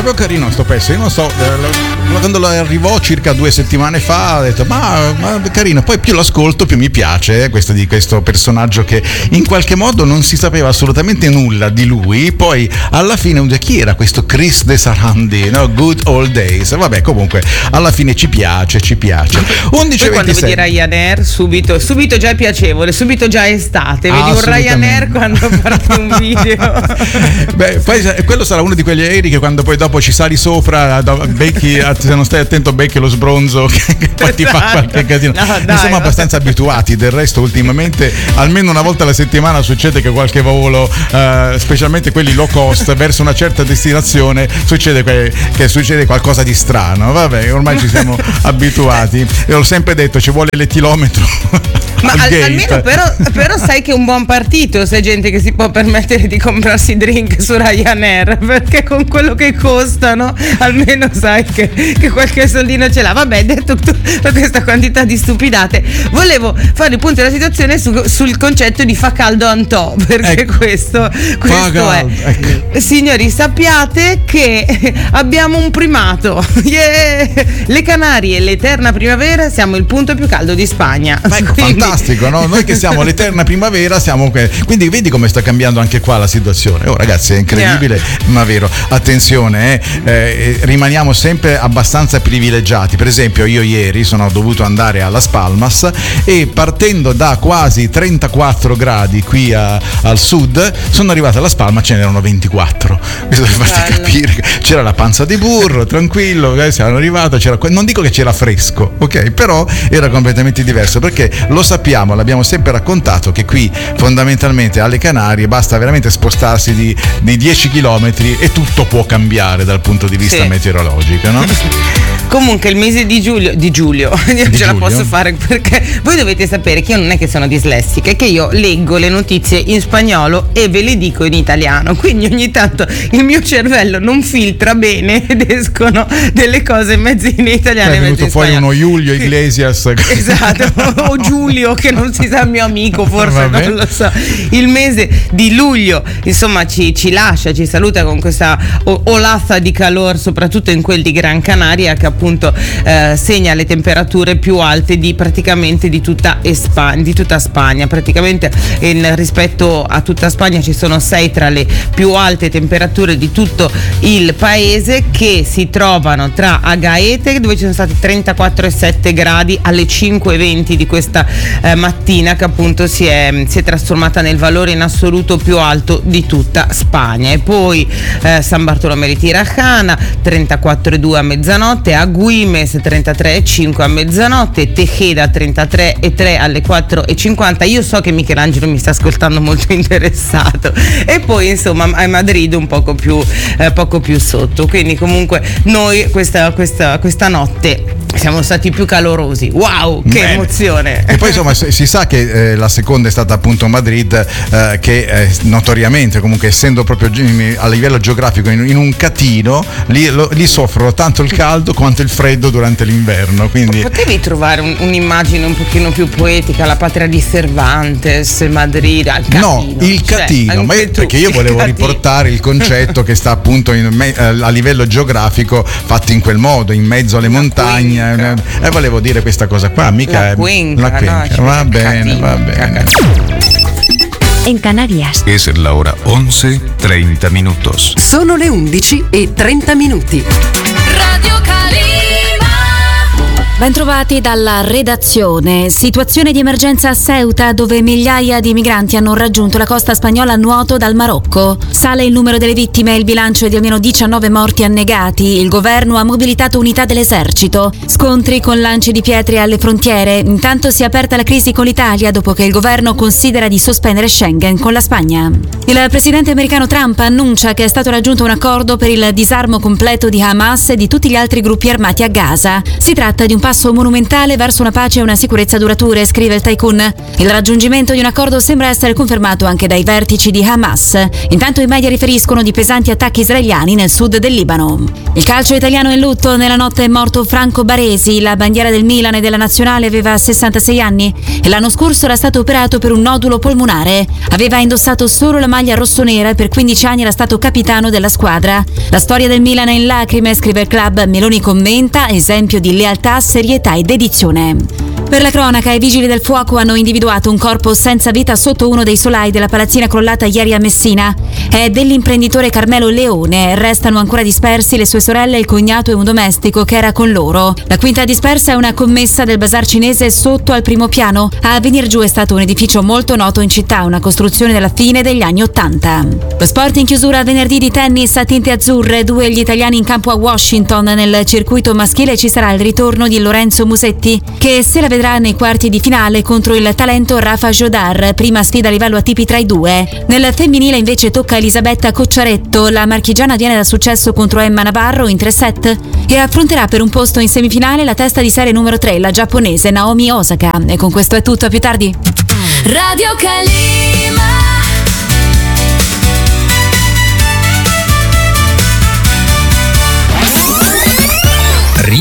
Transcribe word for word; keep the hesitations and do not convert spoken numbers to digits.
proprio carino sto pezzo, io non so, quando lo arrivò circa due settimane fa ho detto ma, ma carino, poi più lo ascolto più mi piace eh, questo di questo personaggio che in qualche modo non si sapeva assolutamente nulla di lui, poi alla fine chi era questo Chris de Sarandi, no? Good Old Days, vabbè comunque alla fine ci piace, ci piace. undici e ventisei. Quando vedi Ryanair subito, subito già è piacevole, subito già è estate, vedi un Ryanair quando parte un video. Beh, poi quello sarà uno di quegli aerei che quando poi dopo ci sali sopra, becchi, se non stai attento becchi lo sbronzo che poi ti fa qualche casino. No, dai, ne siamo abbastanza abituati, del resto ultimamente almeno una volta alla settimana succede che qualche volo, eh, specialmente quelli low cost, verso una certa destinazione succede que- che succede qualcosa di strano. Vabbè, ormai ci siamo abituati e ho sempre detto ci vuole l'etilometro. Ma al, almeno però, però sai che è un buon partito se gente che si può permettere di comprarsi drink su Ryanair, perché con quello che costano almeno sai che, che qualche soldino ce l'ha. Vabbè, detto tutta questa quantità di stupidate, volevo fare il punto della situazione su, sul concetto di fa caldo Antò, perché ecco, questo, questo è ecco. Signori, sappiate che abbiamo un primato, yeah! Le Canarie, l'eterna primavera, siamo il punto più caldo di Spagna. Ma ecco, quindi... fantastico, no? Noi che siamo l'eterna primavera siamo que- quindi vedi come sta cambiando anche qua la situazione. Oh ragazzi, è incredibile, yeah. Ma vero. Attenzione, eh, eh, rimaniamo sempre abbastanza privilegiati. Per esempio io ieri sono dovuto andare a Las Palmas e partendo da quasi trentaquattro gradi qui a, al sud sono arrivato a Las Palmas, ce n'erano ventiquattro. Questo per farti capire, c'era la panza di burro, tranquillo, eh, siamo arrivato, c'era, non dico che c'era fresco, ok, però era completamente diverso, perché lo sappiamo, l'abbiamo sempre raccontato che qui fondamentalmente alle Canarie basta veramente spostarsi di, di dieci chilometri e tutto può cambiare dal punto di vista sì. meteorologico, no? Comunque il mese di giugno di giugno io di ce giugno? la posso fare, perché voi dovete sapere che io non è che sono dislessica, è che io leggo le notizie in spagnolo e ve le dico in italiano, quindi ogni tanto il mio cervello non filtra bene ed escono delle cose mezzo in italiano e mezzo in spagnolo. È venuto fuori uno Julio Iglesias, esatto, o Giulio che non si sa, mio amico forse, non lo so. Il mese di luglio insomma ci, ci lascia, ci saluta con questa olazza di calore, soprattutto in quel di Gran Canaria, che appunto eh, segna le temperature più alte di praticamente di tutta, Espa- di tutta Spagna. Praticamente in, rispetto a tutta Spagna ci sono sei tra le più alte temperature di tutto il paese, che si trovano tra Agaete, dove ci sono stati trentaquattro virgola sette gradi alle cinque e venti di questa eh, mattina, che appunto si è, si è trasformata nel valore in assoluto più alto di tutta Spagna. E poi eh, San Bartolomé di Tirajana trentaquattro virgola due a mezzanotte, Agüimes trentatré virgola cinque a mezzanotte, Tejeda trentatré virgola tre alle quattro e cinquanta. Io so che Michelangelo mi sta ascoltando molto interessato. E poi insomma a Madrid un poco più eh, poco più sotto. Quindi comunque noi questa, questa, questa notte siamo stati più calorosi. Wow, che Bene. emozione! E poi insomma si sa che eh, la seconda è stata appunto Madrid, eh, che eh, notoriamente comunque essendo proprio a livello geografico in, in un catino, lì, lo, lì soffrono tanto il caldo quanto il freddo durante l'inverno. Quindi potevi trovare un, un'immagine un pochino più poetica, la patria di Cervantes, Madrid, al catino. No, il catino, cioè, ma io, perché io volevo riportare il concetto che sta appunto in, a livello geografico fatto in quel modo, in mezzo alle la montagne. E eh, volevo dire questa cosa qua, mica la è cuenca, la cuenca. No, va bene, va bene. En Canarias es la hora once treinta minutos. Sono le undici e trenta minuti. Radio Bentrovati dalla redazione. Situazione di emergenza a Ceuta, dove migliaia di migranti hanno raggiunto la costa spagnola a nuoto dal Marocco. Sale il numero delle vittime e il bilancio è di almeno diciannove morti annegati. Il governo ha mobilitato unità dell'esercito. Scontri con lanci di pietre alle frontiere. Intanto si è aperta la crisi con l'Italia dopo che il governo considera di sospendere Schengen con la Spagna. Il presidente americano Trump annuncia che è stato raggiunto un accordo per il disarmo completo di Hamas e di tutti gli altri gruppi armati a Gaza. Si tratta di un passo monumentale verso una pace e una sicurezza durature, scrive il Tycoon. Il raggiungimento di un accordo sembra essere confermato anche dai vertici di Hamas. Intanto i media riferiscono di pesanti attacchi israeliani nel sud del Libano. Il calcio italiano è in lutto. Nella notte è morto Franco Baresi, la bandiera del Milan e della nazionale, aveva sessantasei anni e l'anno scorso era stato operato per un nodulo polmonare. Aveva indossato solo la maglia rossonera e per quindici anni era stato capitano della squadra. La storia del Milan è in lacrime, scrive il club. Meloni commenta: esempio di lealtà, serietà e dedizione. Per la cronaca, i vigili del fuoco hanno individuato un corpo senza vita sotto uno dei solai della palazzina crollata ieri a Messina. È dell'imprenditore Carmelo Leone. Restano ancora dispersi le sue sorelle, il cognato e un domestico che era con loro. La quinta dispersa è una commessa del bazar cinese sotto al primo piano. A venir giù è stato un edificio molto noto in città, una costruzione della fine degli anni Ottanta. Lo sport in chiusura venerdì di tennis a tinte azzurre, due gli italiani in campo a Washington. Nel circuito maschile ci sarà il ritorno di Lorenzo Musetti, che se la vedrà nei quarti di finale contro il talento Rafa Jodar, prima sfida a livello A T P tra i due. Nel femminile invece tocca Elisabetta Cocciaretto. La marchigiana viene dal successo contro Emma Navarro in tre set e affronterà per un posto in semifinale la testa di serie numero tre, la giapponese Naomi Osaka. E con questo è tutto, a più tardi. Radio Calima.